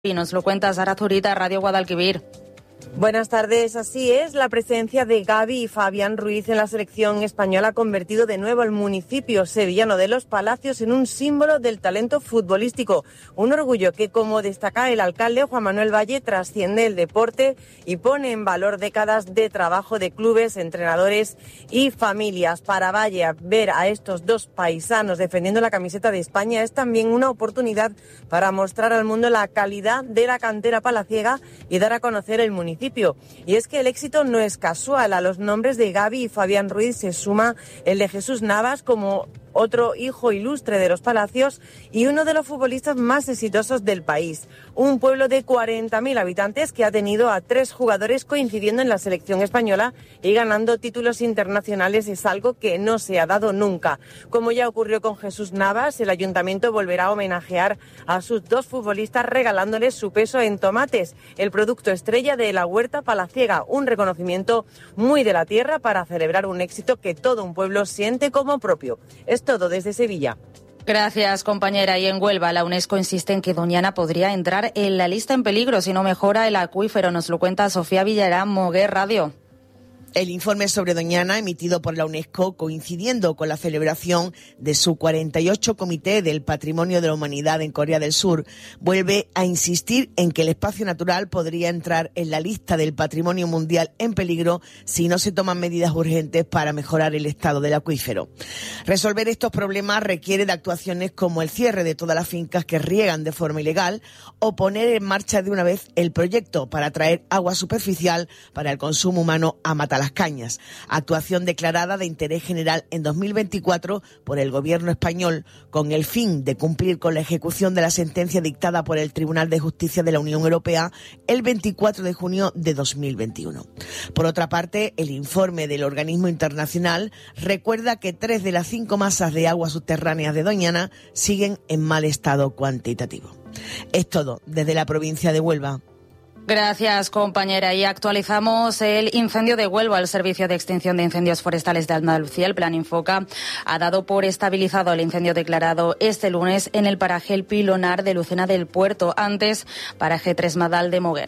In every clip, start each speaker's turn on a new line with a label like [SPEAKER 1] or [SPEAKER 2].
[SPEAKER 1] Y nos lo cuenta Sara Zurita, Radio Guadalquivir.
[SPEAKER 2] Buenas tardes, así es, la presencia de Gaby y Fabián Ruiz en la selección española ha convertido de nuevo el municipio sevillano de Los Palacios en un símbolo del talento futbolístico, un orgullo que, como destaca el alcalde Juan Manuel Valle, trasciende el deporte y pone en valor décadas de trabajo de clubes, entrenadores y familias. Para Valle, ver a estos dos paisanos defendiendo la camiseta de España es también una oportunidad para mostrar al mundo la calidad de la cantera palaciega y dar a conocer el municipio. Y es que el éxito no es casual. A los nombres de Gaby y Fabián Ruiz se suma el de Jesús Navas como otro hijo ilustre de Los Palacios y uno de los futbolistas más exitosos del país. Un pueblo de 40.000 habitantes que ha tenido a 3 jugadores coincidiendo en la selección española y ganando títulos internacionales es algo que no se ha dado nunca. Como ya ocurrió con Jesús Navas, el ayuntamiento volverá a homenajear a sus 2 futbolistas regalándoles su peso en tomates, el producto estrella de la huerta palaciega, un reconocimiento muy de la tierra para celebrar un éxito que todo un pueblo siente como propio. Es todo desde Sevilla.
[SPEAKER 1] Gracias, compañera. Y en Huelva, la UNESCO insiste en que Doñana podría entrar en la lista en peligro si no mejora el acuífero. Nos lo cuenta Sofía Villarán, Moguer Radio.
[SPEAKER 3] El informe sobre Doñana, emitido por la UNESCO, coincidiendo con la celebración de su 48 Comité del Patrimonio de la Humanidad en Corea del Sur, vuelve a insistir en que el espacio natural podría entrar en la lista del Patrimonio Mundial en peligro si no se toman medidas urgentes para mejorar el estado del acuífero. Resolver estos problemas requiere de actuaciones como el cierre de todas las fincas que riegan de forma ilegal o poner en marcha de una vez el proyecto para traer agua superficial para el consumo humano a Matalascañas, actuación declarada de interés general en 2024 por el Gobierno español con el fin de cumplir con la ejecución de la sentencia dictada por el Tribunal de Justicia de la Unión Europea el 24 de junio de 2021. Por otra parte, el informe del organismo internacional recuerda que 3 de las 5 masas de aguas subterráneas de Doñana siguen en mal estado cuantitativo. Es todo desde la provincia de Huelva.
[SPEAKER 1] Gracias, compañera. Y actualizamos el incendio de Huelva. El Servicio de Extinción de Incendios Forestales de Andalucía, el Plan Infoca, ha dado por estabilizado el incendio declarado este lunes en el paraje El Pilonar de Lucena del Puerto, antes paraje Tresmadal de Moguer.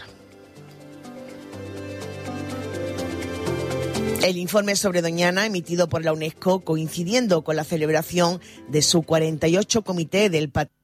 [SPEAKER 3] El informe sobre Doñana, emitido por la UNESCO, coincidiendo con la celebración de su 48 Comité del Patrimonio